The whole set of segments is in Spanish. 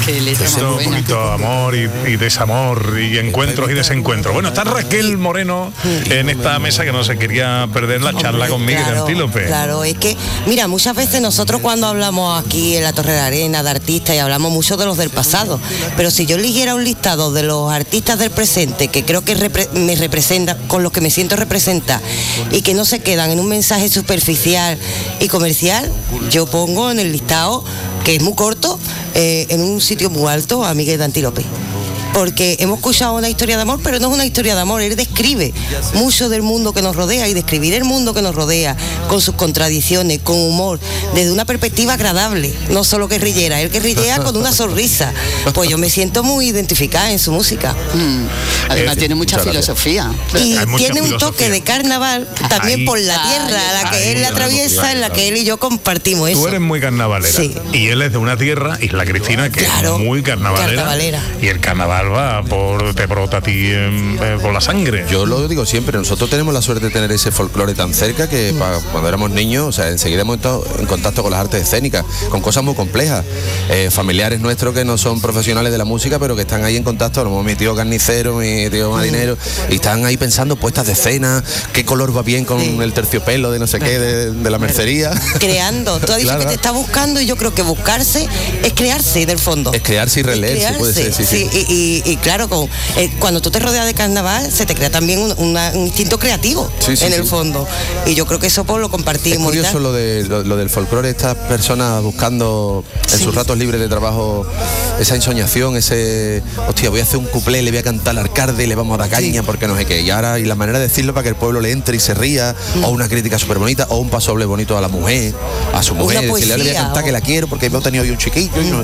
Qué letra más Un buena. poquito de amor y desamor y encuentros y desencuentros. Bueno, está Raquel Moreno en esta mesa que no se quería perder la charla con Miguel Antílope. Claro, es que, mira, muchas veces nosotros cuando hablamos aquí en la Torre de la Arena de artistas y hablamos mucho de los del pasado, pero si yo eligiera un listado de los artistas del presente que creo que me representa, con los que me siento representar y que no se quedan en un mensaje superficial y comercial, yo pongo en el listado, que es muy corto, en un sitio muy alto, a Miguel de Antílope. Porque hemos escuchado una historia de amor, pero no es una historia de amor, él describe mucho del mundo que nos rodea, y describir el mundo que nos rodea con sus contradicciones, con humor, desde una perspectiva agradable, no solo guerrillera, él guerrillea con una sonrisa. Pues yo me siento muy identificada en su música. Además tiene mucha filosofía. Y Hay mucha tiene un filosofía. toque de carnaval también Ahí. por la tierra a la que Ahí, él la claro, atraviesa, en la que él y yo compartimos eso. Tú eres muy carnavalera. Sí. Y él es de una tierra, Isla Cristina, que Claro, es muy carnavalera. Y el carnaval va te brota a ti por la sangre. Yo lo digo siempre, nosotros tenemos la suerte de tener ese folclore tan cerca que cuando éramos niños, o sea, enseguida hemos estado en contacto con las artes escénicas, con cosas muy complejas. Familiares nuestros que no son profesionales de la música, pero que están ahí en contacto, como mi tío carnicero, mi tío marinero, y están ahí pensando puestas de escena, qué color va bien con el terciopelo de no sé qué, de la mercería. Creando, tú has dicho Claro. que te está buscando, y yo creo que buscarse es crearse del fondo. Es crearse y releer, Es si puede ser, crearse, sí. Y claro, cuando tú te rodeas de carnaval, se te crea también un instinto creativo en el fondo. Y yo creo que eso pues lo Es compartimos. curioso lo del folclore, estas personas buscando en sus ratos libres de trabajo esa ensoñación, hostia, voy a hacer un cuplé, le voy a cantar al alcalde y le vamos a dar caña porque no sé qué. Y ahora, y la manera de decirlo para que el pueblo le entre y se ría, o una crítica súper bonita, o un pasoble bonito a la mujer, a su mujer, decirle, le voy a cantar que la quiero porque hemos tenido hoy un chiquillo. Y no,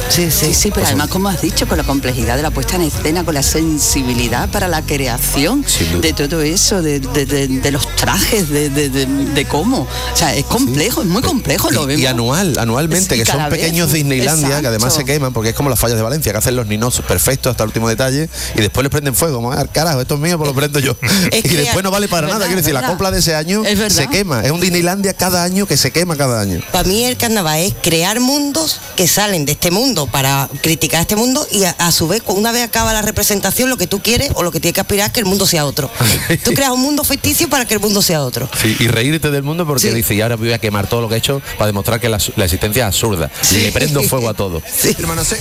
Sí, pero además, como has dicho, con la complejidad de la puesta en escena, con la sensibilidad para la creación de todo eso, de los trajes, de cómo. O sea, es complejo, es muy complejo, lo vemos. Y anualmente, Sí, que son cada vez. pequeños Disneylandia, Exacto. que además se queman, porque es como las fallas de Valencia, que hacen los ninos perfectos hasta el último detalle, y después les prenden fuego, como, carajo, esto es mío, pues lo prendo yo. Y que después no vale para nada, quiero decir, la copla de ese año Es verdad. se quema. Es un Disneylandia cada año que se quema cada año. Para mí el carnaval es crear mundos que salen de este mundo para criticar este mundo, y a su vez, una vez acaba la representación, lo que tú quieres o lo que tienes que aspirar es que el mundo sea otro. Tú creas un mundo ficticio para que el mundo sea otro. Sí, y reírte del mundo porque dice, y ahora voy a quemar todo lo que he hecho para demostrar que la existencia es absurda. Y le prendo fuego a todo. Sí. Hermano,